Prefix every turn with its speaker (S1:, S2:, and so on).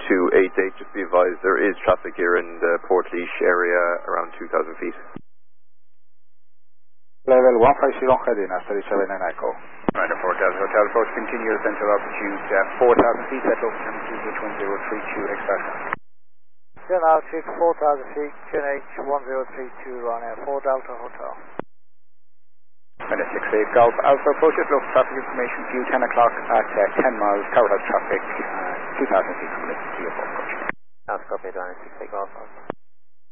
S1: 3288, just be advised there is traffic here in the Portlaoise area around 2,000 feet.
S2: Level 150 Heading, 37 and Echo.
S3: Ryder 4 Delta Hotel, approach continuous until altitude 4,000 feet, settle QNH 1032, expect.
S4: Then altitude 4,000 feet, QNH 1032, Ryanair 4 Delta Hotel.
S3: Minute 68 Golf Alpha, approaches local traffic information view 10 o'clock at 10 miles, Tower House traffic 2,000 feet from the approach.
S4: That's copy, Ryanair 68 Golf Alpha.